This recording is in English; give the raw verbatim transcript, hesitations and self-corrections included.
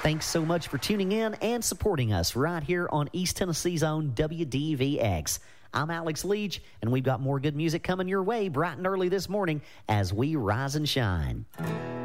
Thanks so much for tuning in and supporting us right here on East Tennessee's own W D V X. I'm Alex Leach, and we've got more good music coming your way bright and early this morning as we rise and shine.